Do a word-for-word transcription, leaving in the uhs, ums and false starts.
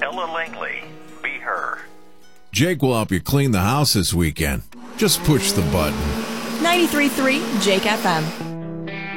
Ella Langley, Be Her. Jake will help you clean the house this weekend. Just push the button. ninety-three point three Jake F M.